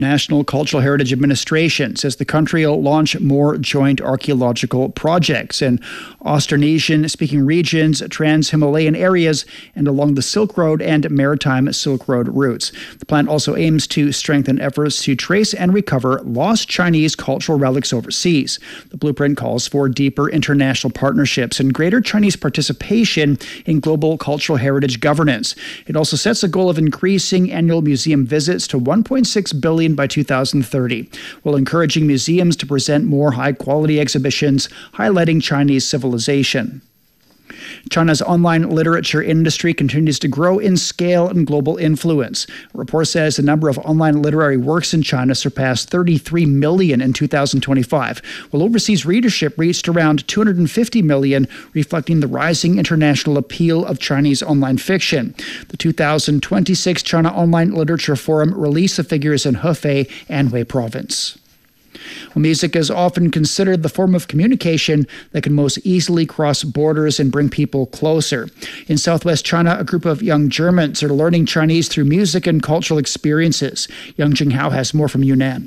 National Cultural Heritage Administration says the country will launch more joint archaeological projects in Austronesian-speaking regions, trans-Himalayan areas, and along the Silk Road and Maritime Silk Road routes. The plan also aims to strengthen efforts to trace and recover lost Chinese cultural relics overseas. The blueprint calls for deeper international partnerships and greater Chinese participation in global cultural heritage governance. It also sets a goal of increasing annual museum visits to 1.6 billion by 2030, while encouraging museums to present more high-quality exhibitions highlighting Chinese civilization. China's online literature industry continues to grow in scale and global influence. A report says the number of online literary works in China surpassed 33 million in 2025, while overseas readership reached around 250 million, reflecting the rising international appeal of Chinese online fiction. The 2026 China Online Literature Forum released the figures in Hefei, Anhui Province. Well, music is often considered the form of communication that can most easily cross borders and bring people closer. In southwest China, a group of young Germans are learning Chinese through music and cultural experiences. Yang Jinghao has more from Yunnan.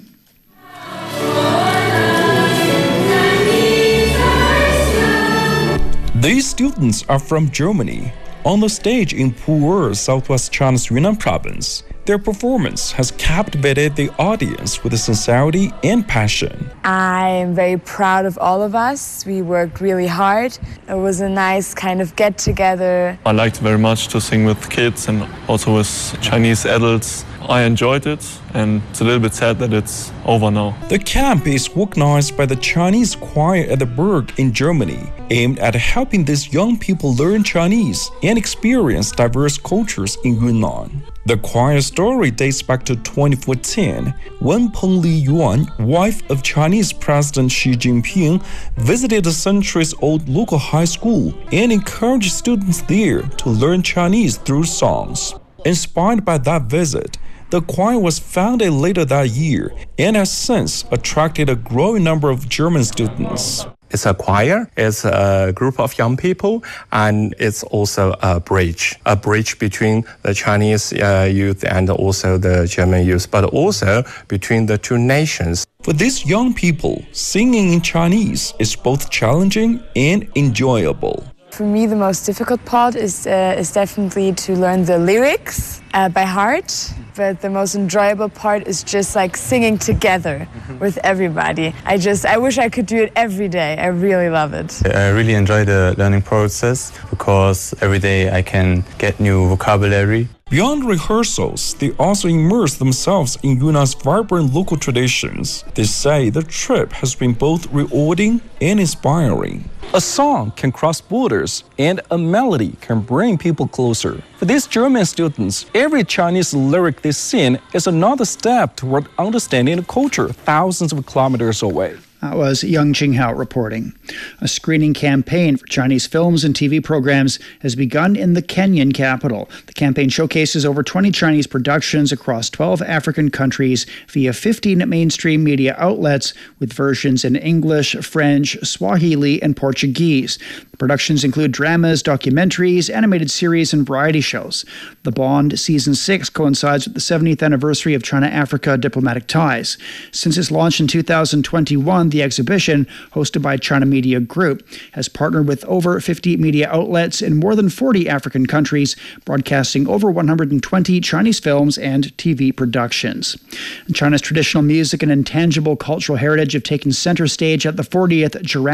These students are from Germany. On the stage in Pu'er, southwest China's Yunnan province, their performance has captivated the audience with sincerity and passion. I'm very proud of all of us. We worked really hard. It was a nice kind of get-together. I liked very much to sing with kids and also with Chinese adults. I enjoyed it, and it's a little bit sad that it's over now. The camp is organized by the Chinese choir at the Berg in Germany, aimed at helping these young people learn Chinese and experience diverse cultures in Yunnan. The choir story dates back to 2014, when Peng Liyuan, wife of Chinese President Xi Jinping, visited a centuries-old local high school and encouraged students there to learn Chinese through songs. Inspired by that visit, the choir was founded later that year and has since attracted a growing number of German students. It's a choir, it's a group of young people, and it's also a bridge between the Chinese youth and also the German youth, but also between the two nations. For these young people, singing in Chinese is both challenging and enjoyable. For me, the most difficult part is definitely to learn the lyrics by heart. But the most enjoyable part is just like singing together with everybody. I wish I could do it every day. I really love it. I really enjoy the learning process because every day I can get new vocabulary. Beyond rehearsals, they also immerse themselves in Yunnan's vibrant local traditions. They say the trip has been both rewarding and inspiring. A song can cross borders, and a melody can bring people closer. For these German students, every Chinese lyric they sing is another step toward understanding a culture thousands of kilometers away. That was Yang Jinghao reporting. A screening campaign for Chinese films and TV programs has begun in the Kenyan capital. The campaign showcases over 20 Chinese productions across 12 African countries via 15 mainstream media outlets with versions in English, French, Swahili, and Portuguese. The productions include dramas, documentaries, animated series, and variety shows. The Bond Season 6 coincides with the 70th anniversary of China-Africa diplomatic ties. Since its launch in 2021, the exhibition, hosted by China Media Group, has partnered with over 50 media outlets in more than 40 African countries, broadcasting over 120 Chinese films and TV productions. China's traditional music and intangible cultural heritage have taken center stage at the 40th Giraffe